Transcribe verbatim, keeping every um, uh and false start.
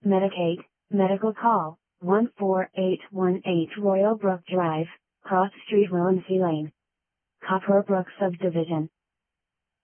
Medicaid, medical call, one four eight one eight Royal Brook Drive, Cross Street Williamsea Lane. Copper Brook Subdivision.